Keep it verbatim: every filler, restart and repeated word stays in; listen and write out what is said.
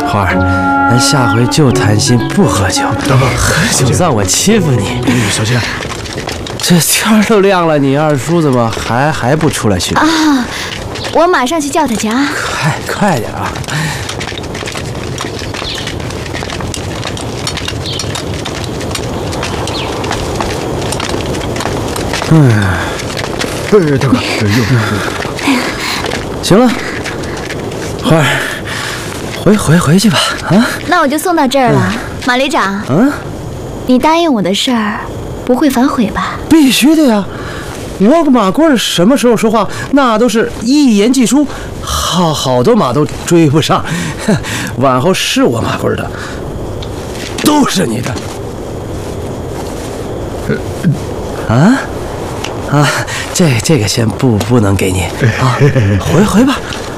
花儿，咱下回就谈心不喝酒，喝酒算我欺负你。 小倩， 这天都亮了，你二叔怎么还还不出来训啊？我马上去叫他去啊！ 快快点啊！嗯， 哎，大哥，又行了，花儿，回回回去吧啊！ 那我就送到这儿了，嗯、马旅长。 嗯， 你答应我的事儿不会反悔吧？ 必须的呀！我跟马贵什么时候说话，那都是一言既出，好好多马都追不上。往后是我马贵的，都是你的。啊啊，这这个先不不能给你啊，回回吧。